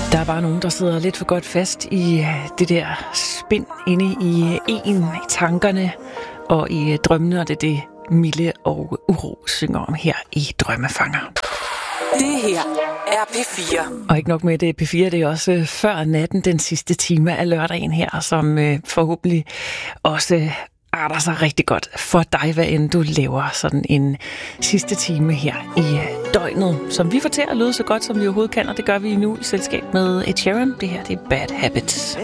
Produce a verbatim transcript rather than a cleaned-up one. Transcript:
Der er bare nogen, der sidder lidt for godt fast i det der spind inde i en, i tankerne og i drømmene, og det er det, Mille og Uro synger om her i Drømmefanger. Det her er P fire. Og ikke nok med det, P fire, det er også før natten, den sidste time af lørdagen her, som øh, forhåbentlig også arter sig rigtig godt for dig, hvad end du laver sådan en sidste time her i døgnet, som vi får til at lyde så godt, som vi overhovedet kan, og det gør vi nu i selskab med Ed Sheeran. Det her, det er Bad Habits.